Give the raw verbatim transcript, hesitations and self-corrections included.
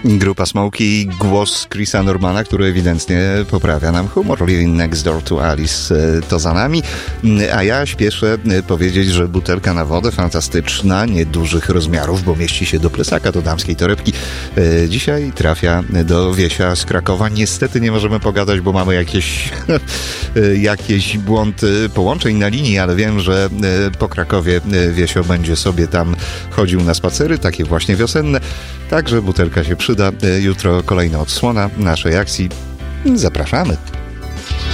Grupa Smokey, głos Chrisa Normana, który ewidentnie poprawia nam humor. Living Next Door to Alice to za nami. A ja śpieszę powiedzieć, że butelka na wodę fantastyczna, niedużych rozmiarów, bo mieści się do plecaka, do damskiej torebki. Dzisiaj trafia do Wiesia z Krakowa. Niestety nie możemy pogadać, bo mamy jakieś, jakieś błąd połączeń na linii, ale wiem, że po Krakowie Wiesio będzie sobie tam chodził na spacery, takie właśnie wiosenne. Także butelka się przyda. Jutro kolejna odsłona naszej akcji. Zapraszamy.